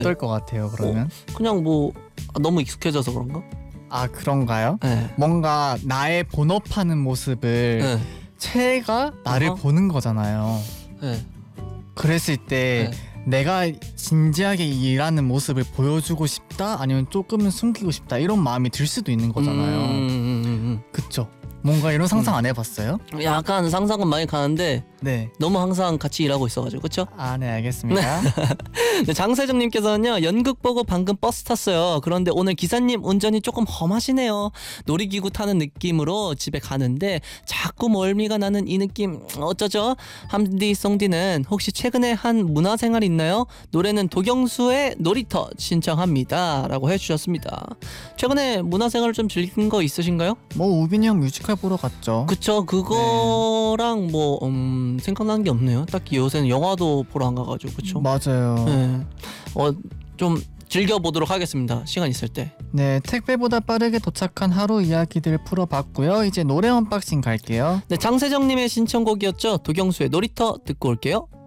어떨 것 같아요 그러면? 그냥 뭐 너무 익숙해져서 그런가? 아 그런가요? 네. 뭔가 나의 본업하는 모습을 네. 채가 나를 어허. 보는 거잖아요. 네. 그랬을 때 내가 진지하게 일하는 모습을 보여주고 싶다 아니면 조금은 숨기고 싶다 이런 마음이 들 수도 있는 거잖아요. 그쵸? 뭔가 이런 상상 안 해봤어요? 약간 상상은 많이 가는데 네. 너무 항상 같이 일하고 있어가지고 그쵸? 아 네 알겠습니다. 네, 장세정님께서는요 연극 보고 방금 버스 탔어요. 그런데 오늘 기사님 운전이 조금 험하시네요. 놀이기구 타는 느낌으로 집에 가는데 자꾸 멀미가 나는 이 느낌 어쩌죠? 함디 송디는 혹시 최근에 한 문화생활 있나요? 노래는 도경수의 놀이터 신청합니다 라고 해주셨습니다. 최근에 문화생활을 좀 즐긴 거 있으신가요? 뭐 우빈이 형 뮤지컬 보러 갔죠. 그쵸 그거랑 뭐 생각나는 게 없네요. 딱히 요새는 영화도 보러 안 가가지고 그쵸? 맞아요. 네. 좀 즐겨보도록 하겠습니다. 시간 있을 때. 네, 택배보다 빠르게 도착한 하루 이야기들 풀어봤고요. 이제 노래 언박싱 갈게요. 네, 장세정님의 신청곡이었죠. 도경수의 놀이터 듣고 올게요.